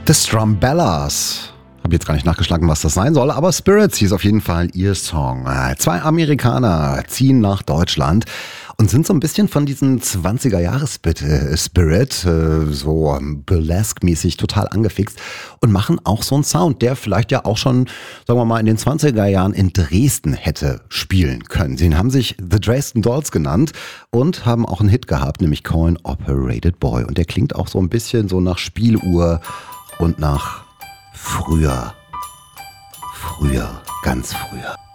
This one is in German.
The Strumbellas. Habe jetzt gar nicht nachgeschlagen, was das sein soll, aber Spirits hieß auf jeden Fall ihr Song. Zwei Amerikaner ziehen nach Deutschland und sind so ein bisschen von diesem 20er-Jahres-Spirit, so Burlesque-mäßig total angefixt und machen auch so einen Sound, der vielleicht ja auch schon, sagen wir mal, in den 20er Jahren in Dresden hätte spielen können. Sie haben sich The Dresden Dolls genannt und haben auch einen Hit gehabt, nämlich Coin Operated Boy. Und der klingt auch so ein bisschen so nach Spieluhr und nach früher, ganz früher.